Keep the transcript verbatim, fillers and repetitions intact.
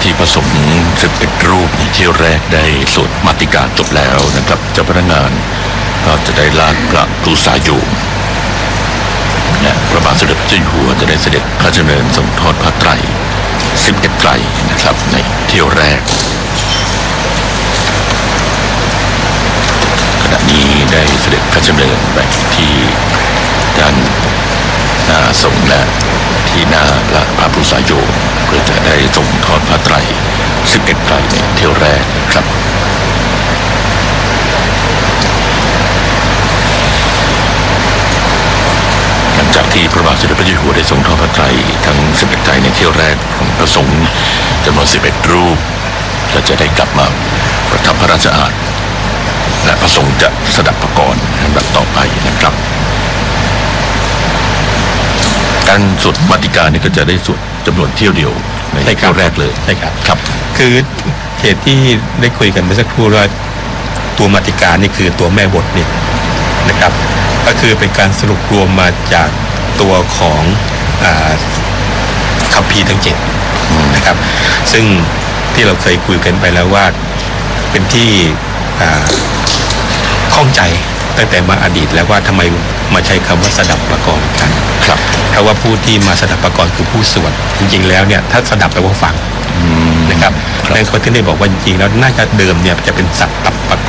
ที่พระสงฆ์สิบเอ็ดรูปเที่ยวแรกได้สวดมาติกาจบแล้วนะครับเจ้าพนักงานก็จะได้ลาพระภูษาโยมและพระบาทสมเด็จพระเจ้าอยู่หัวจะได้เสด็จพระเจริญทรงทอดพระไตรสิบเอ็ดไตรนะครับในเที่ยวแรกขณะนี้ได้เสด็จพระเจริญไปที่ด้านหน้าสงฆ์และที่หน้าพระภูษาโยมเพื่อจะได้ทรงทอดพระไตรสิบเอ็ดไตรในเที่ยวแรกครับหลังจากที่พระบาทสมเด็จพระเจ้าอยู่หัวได้ทรงทอดพระไตรทั้งสิบเอ็ดไตรในเที่ยวแรกของพระสงฆ์จำนวนสิบเอ็ดรูปก็จะได้กลับมาประทับพระราชอาณและพระสงฆ์จะสดับพระกรลำดับต่อไปนะครับการสวดมาติกานี่ก็จะได้สวดจำนวนเที่ยวเดียวในเที่ยวแรกเลยใช่ครับครับคือเหตุที่ได้คุยกันเมื่อสักครู่ว่าตัวมาติกานี่คือตัวแม่บทนี่นะครับก็คือเป็นการสรุปรวมมาจากตัวของคัมภีร์ทั้งเจ็ดนะครับซึ่งที่เราเคยคุยกันไปแล้วว่าเป็นที่ข้องใจตั้งแต่มาอดีตแล้วว่าทำไมมาใช้คำว่าสดับประกรกันครับเพราะว่าผู้ที่มาสดับประกรคือผู้สวดจริงๆแล้วเนี่ยถ้าสดับแปลว่าฟังนะครับในคนที่ได้บอกว่าจริงๆแล้วน่าจะเดิมเนี่ยจะเป็นสัตตประ